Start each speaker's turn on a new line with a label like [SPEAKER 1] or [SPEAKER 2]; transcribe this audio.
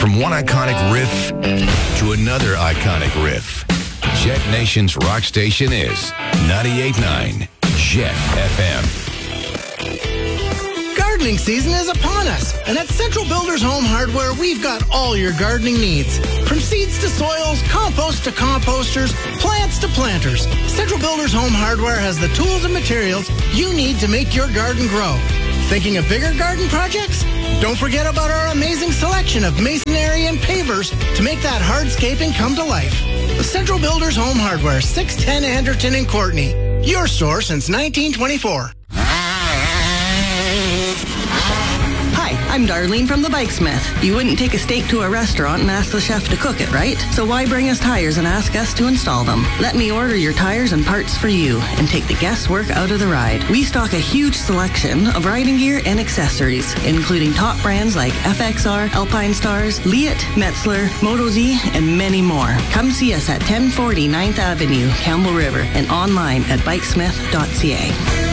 [SPEAKER 1] From one iconic riff to another iconic riff, Jet Nation's rock station is 98.9 Jet FM.
[SPEAKER 2] Gardening season is upon us, and at Central Builders Home Hardware, we've got all your gardening needs. From seeds to soils, compost to composters, plants to planters, Central Builders Home Hardware has the tools and materials you need to make your garden grow. Thinking of bigger garden projects? Don't forget about our amazing selection of masonry and pavers to make that hardscaping come to life. Central Builders Home Hardware, 610 Anderton in Courtney. Your store since 1924.
[SPEAKER 3] Hi, I'm Darlene from the Bikesmith. You wouldn't take a steak to a restaurant and ask the chef to cook it, right? So why bring us tires and ask us to install them? Let me order your tires and parts for you and take the guesswork out of the ride. We stock a huge selection of riding gear and accessories, including top brands like FXR, Alpine Stars, Leatt, Metzler, Moto-Z, and many more. Come see us at 1040 9th Avenue, Campbell River, and online at bikesmith.ca.